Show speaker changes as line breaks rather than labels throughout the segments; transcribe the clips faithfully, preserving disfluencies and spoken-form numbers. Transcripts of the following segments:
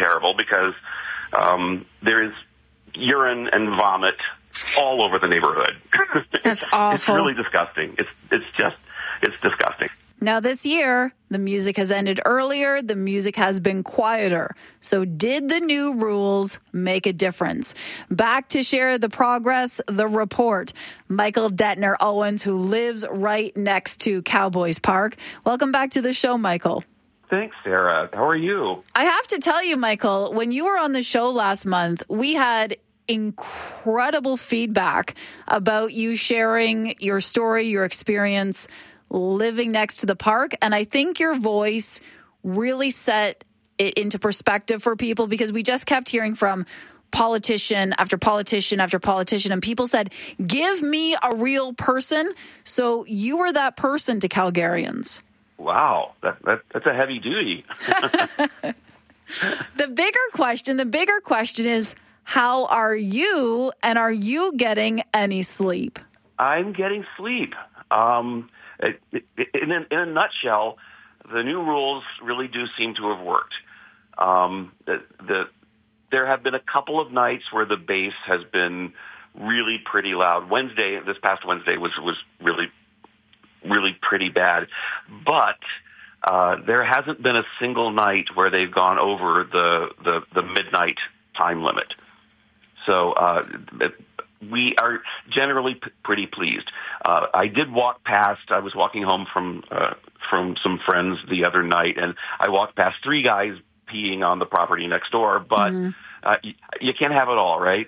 terrible because um, there is urine and vomit all over the neighborhood.
That's awful.
It's really disgusting. It's it's just it's disgusting.
Now, this year, the music has ended earlier. The music has been quieter. So did the new rules make a difference? Back to share the progress, the report. Michael Detner Owens, who lives right next to Cowboys Park. Welcome back to the show, Michael.
Thanks, Sarah. How are you?
I have to tell you, Michael, when you were on the show last month, we had incredible feedback about you sharing your story, your experience living next to the park. And I think your voice really set it into perspective for people, because we just kept hearing from politician after politician after politician, and people said, give me a real person. So you were that person to Calgarians.
Wow, that, that, that's a heavy duty.
The bigger question, the bigger question is, how are you, and are you getting any sleep?
I'm getting sleep. Um, in, a, in a nutshell, the new rules really do seem to have worked. Um, the, the, there have been a couple of nights where the bass has been really pretty loud. Wednesday, this past Wednesday, was, was really, really pretty bad. But uh, there hasn't been a single night where they've gone over the, the, the midnight time limit. So uh, we are generally p- pretty pleased. Uh, I did walk past, I was walking home from uh, from some friends the other night, and I walked past three guys peeing on the property next door, but mm-hmm. uh, y- you can't have it all, right?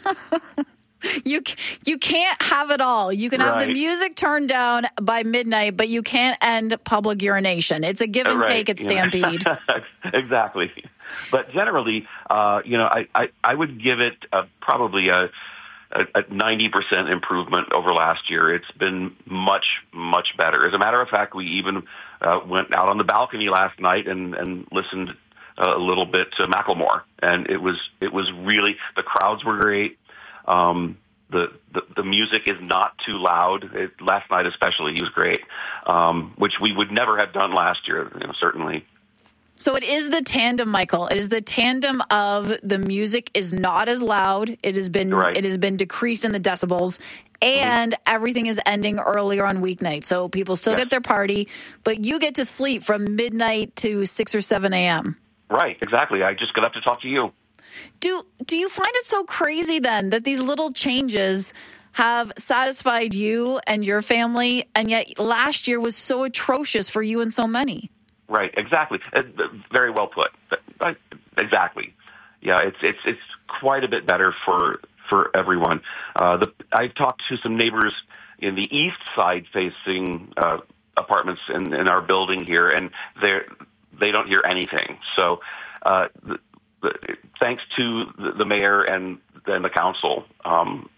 You you can't have it all. You can have
right.
the music turned down by midnight, but you can't end public urination. It's a give and
right.
take at Stampede.
Exactly. But generally, uh, you know, I, I, I would give it a, probably a, a, a ninety percent improvement over last year. It's been much, much better. As a matter of fact, we even uh, went out on the balcony last night and, and listened a little bit to Macklemore. And it was it was really, the crowds were great. Um, the, the, the music is not too loud. It, last night especially, he was great, um, which we would never have done last year, you know, certainly.
So it is the tandem, Michael. It is the tandem of the music is not as loud. It has been
right.
it has been decreased in the decibels, and mm-hmm. everything is ending earlier on weeknights. So people still yes. get their party, but you get to sleep from midnight to six or seven a.m.
Right, exactly. I just got up to talk to you.
Do do you find it so crazy then that these little changes have satisfied you and your family, and yet last year was so atrocious for you and so many?
Right, exactly. Uh, very well put. Uh, exactly. Yeah, it's it's it's quite a bit better for for everyone. Uh, the, I've talked to some neighbors in the east side facing uh, apartments in, in our building here, and they they don't hear anything. So, uh, the, the, thanks to the, the mayor and then the council. Um,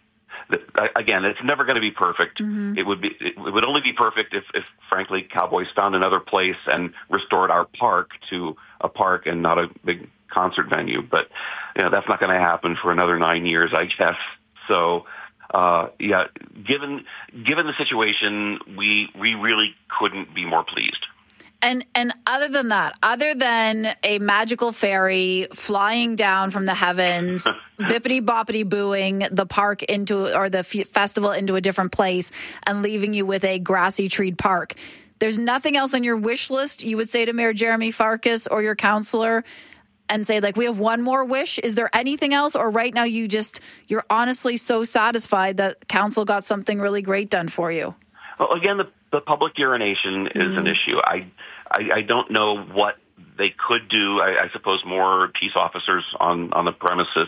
Again, it's never going to be perfect. Mm-hmm. It would be. It would only be perfect if, if, frankly, Cowboys found another place and restored our park to a park and not a big concert venue. But you know, that's not going to happen for another nine years, I guess. So, uh, yeah, given given the situation, we we really couldn't be more pleased.
And and other than that, other than a magical fairy flying down from the heavens, bippity boppity booing the park into, or the f- festival into a different place and leaving you with a grassy treed park, there's nothing else on your wish list you would say to Mayor Jeremy Farkas or your councillor and say, like, we have one more wish? Is there anything else? Or right now you just, you're honestly so satisfied that council got something really great done for you?
Well, again, the The public urination is mm. an issue. I, I I don't know what they could do. I, I suppose more peace officers on, on the premises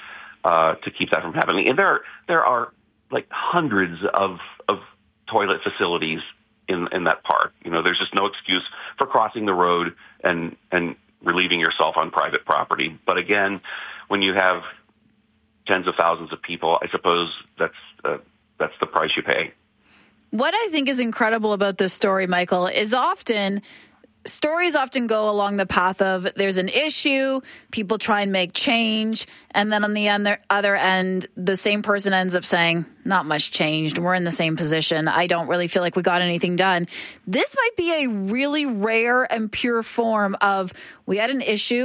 uh, to keep that from happening. And there are, there are like hundreds of of toilet facilities in in that park. You know, there's just no excuse for crossing the road and and relieving yourself on private property. But again, when you have tens of thousands of people, I suppose that's uh, that's the price you pay.
What I think is incredible about this story, Michael, is often stories often go along the path of there's an issue, people try and make change, and then on the other, other end, the same person ends up saying, not much changed, we're in the same position, I don't really feel like we got anything done. This might be a really rare and pure form of we had an issue,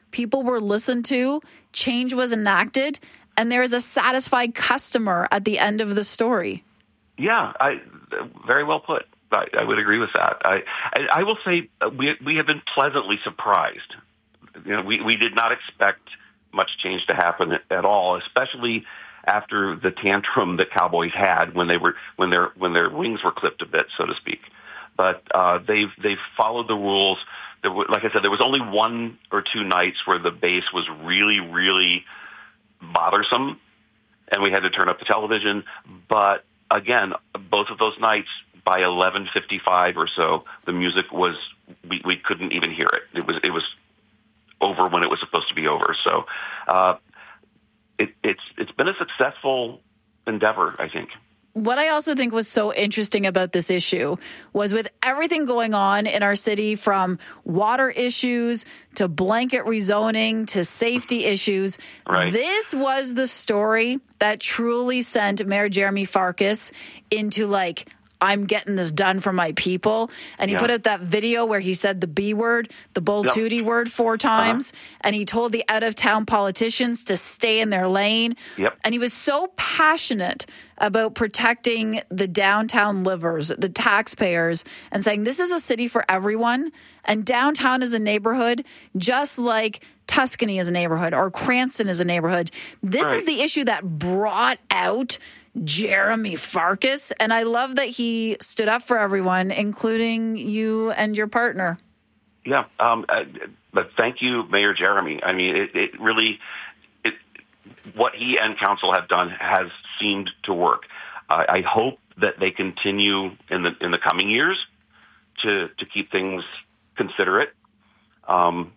people were listened to, change was enacted, and there is a satisfied customer at the end of the story.
Yeah, I very well put. I, I would agree with that. I, I, I will say we we have been pleasantly surprised. You know, we, we did not expect much change to happen at all, especially after the tantrum that Cowboys had when they were when their when their wings were clipped a bit, so to speak. But uh, they've they've followed the rules. There were, like I said, there was only one or two nights where the bass was really, really bothersome, and we had to turn up the television. But again, both of those nights, by eleven fifty-five or so, the music was we, we couldn't even hear it. It was it was over when it was supposed to be over. So uh, it, it's it's been a successful endeavor, I think.
What I also think was so interesting about this issue was with everything going on in our city, from water issues to blanket rezoning to safety issues,
right.
This was the story that truly sent Mayor Jeremy Farkas into like, I'm getting this done for my people. And he
yeah.
put out that video where he said the B word, the Bull
yep.
Tootie word four times.
Uh-huh.
And he told the out-of-town politicians to stay in their lane.
Yep.
And he was so passionate about protecting the downtown livers, the taxpayers, and saying this is a city for everyone. And downtown is a neighborhood, just like Tuscany is a neighborhood or Cranston is a neighborhood. This
right.
is the issue that brought out Jeremy Farkas, and I love that he stood up for everyone, including you and your partner.
Yeah, um, uh, but thank you, Mayor Jeremy. I mean, it, it really, it, what he and council have done has seemed to work. Uh, I hope that they continue in the in the coming years to to keep things considerate. Um,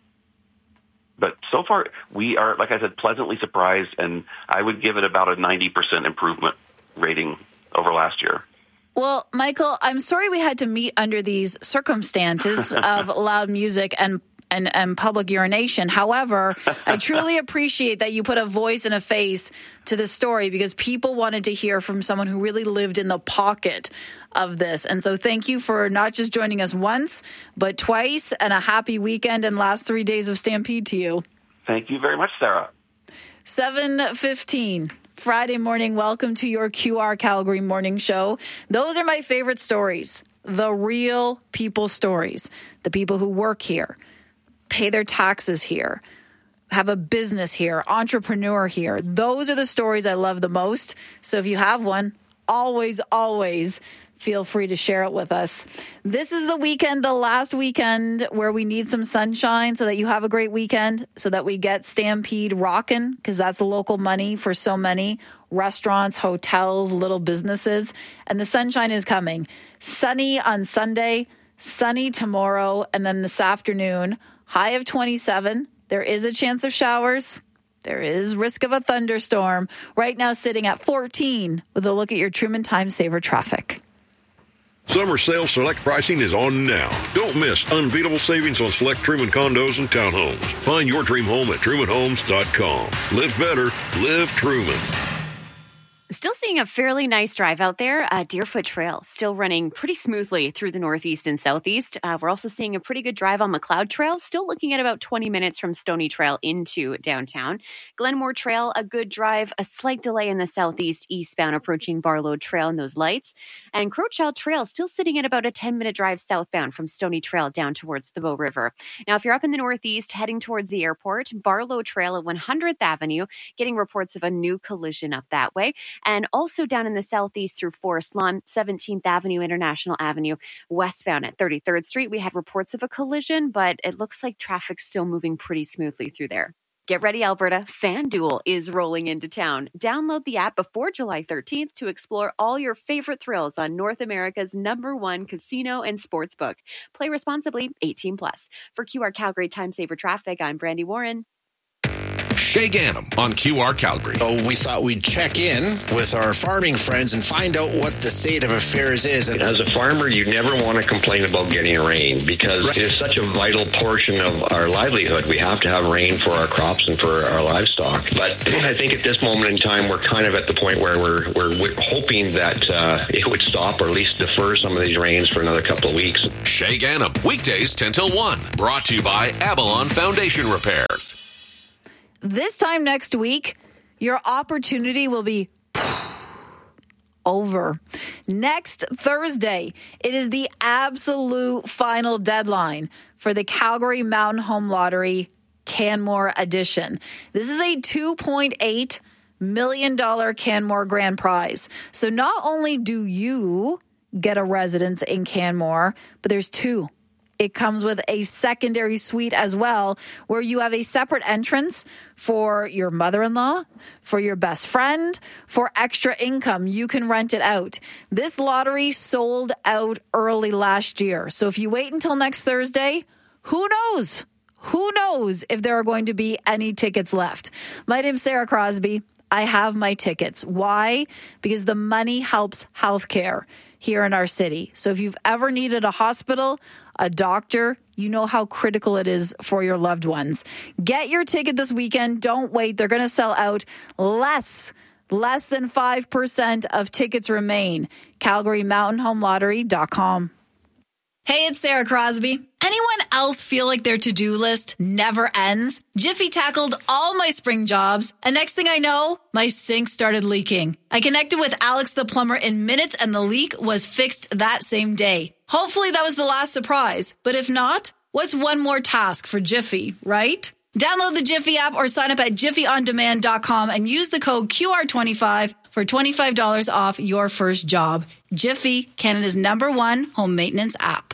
But so far, we are, like I said, pleasantly surprised, and I would give it about a ninety percent improvement rating over last year.
Well, Michael, I'm sorry we had to meet under these circumstances of loud music and, and, and public urination. However, I truly appreciate that you put a voice and a face to the story, because people wanted to hear from someone who really lived in the pocket of this. And so thank you for not just joining us once, but twice, and a happy weekend and last three days of Stampede to you.
Thank you very much, Sarah.
seven fifteen. Friday morning. Welcome to your Q R Calgary morning show. Those are my favorite stories. The real people stories. The people who work here, pay their taxes here, have a business here, entrepreneur here. Those are the stories I love the most. So if you have one, always, always feel free to share it with us. This is the weekend, the last weekend where we need some sunshine so that you have a great weekend, so that we get Stampede rocking, because that's local money for so many restaurants, hotels, little businesses. And the sunshine is coming. Sunny on Sunday, sunny tomorrow, and then this afternoon, high of twenty-seven. There is a chance of showers. There is risk of a thunderstorm. Right now sitting at fourteen with a look at your Truman Time Saver traffic.
Summer sales select pricing is on now. Don't miss unbeatable savings on select Truman condos and townhomes. Find your dream home at truman homes dot com. Live better. Live Truman.
Still seeing a fairly nice drive out there. Uh, Deerfoot Trail still running pretty smoothly through the northeast and southeast. Uh, we're also seeing a pretty good drive on McLeod Trail, still looking at about twenty minutes from Stony Trail into downtown. Glenmore Trail, a good drive, a slight delay in the southeast eastbound approaching Barlow Trail and those lights. And Crowchild Trail still sitting at about a ten-minute drive southbound from Stony Trail down towards the Bow River. Now, if you're up in the northeast heading towards the airport, Barlow Trail at one hundredth Avenue, getting reports of a new collision up that way. And also down in the southeast through Forest Lawn, seventeenth Avenue, International Avenue, westbound at thirty-third Street. We had reports of a collision, but it looks like traffic's still moving pretty smoothly through there. Get ready, Alberta. FanDuel is rolling into town. Download the app before July thirteenth to explore all your favorite thrills on North America's number one casino and sportsbook. Play responsibly, eighteen plus. For Q R Calgary Time Saver Traffic, I'm Brandy Warren.
Shay Gannam on Q R Calgary.
So we thought we'd check in with our farming friends and find out what the state of affairs is.
As a farmer, you never want to complain about getting rain because right. it is such a vital portion of our livelihood. We have to have rain for our crops and for our livestock. But I think at this moment in time, we're kind of at the point where we're we're, we're hoping that uh, it would stop or at least defer some of these rains for another couple of weeks.
Shay Gannam, weekdays ten till one. Brought to you by Avalon Foundation Repairs.
This time next week, your opportunity will be over. Next Thursday, it is the absolute final deadline for the Calgary Mountain Home Lottery Canmore edition. This is a two point eight million dollars Canmore grand prize. So not only do you get a residence in Canmore, but there's two. It comes with a secondary suite as well, where you have a separate entrance for your mother-in-law, for your best friend, for extra income. You can rent it out. This lottery sold out early last year. So if you wait until next Thursday, who knows? Who knows if there are going to be any tickets left? My name's Sarah Crosby. I have my tickets. Why? Because the money helps healthcare here in our city. So if you've ever needed a hospital, a doctor, you know how critical it is for your loved ones. Get your ticket this weekend. Don't wait. They're going to sell out. Less, less than five percent of tickets remain. Calgary Mountain Home Lottery dot com. Hey, it's Sarah Crosby. Anyone else feel like their to-do list never ends? Jiffy tackled all my spring jobs, and next thing I know, my sink started leaking. I connected with Alex the plumber in minutes, and the leak was fixed that same day. Hopefully that was the last surprise, but if not, what's one more task for Jiffy, right? Download the Jiffy app or sign up at jiffy on demand dot com and use the code Q R twenty-five for twenty-five dollars off your first job. Jiffy, Canada's number one home maintenance app.